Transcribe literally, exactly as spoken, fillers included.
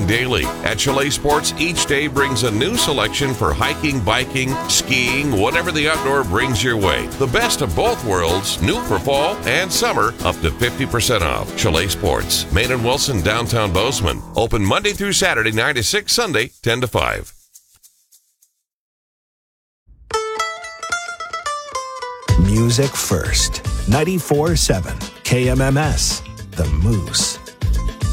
daily. At Chalet Sports, each day brings a new selection for hiking, biking, skiing, whatever the outdoor brings your way. The best of both worlds, new for fall and summer, up to fifty percent off. Chalet Sports, Main and Wilson, downtown Bozeman. Open Monday through Saturday, nine to six, Sunday, ten to five. Music first. ninety-four point seven K M M S, The Moose.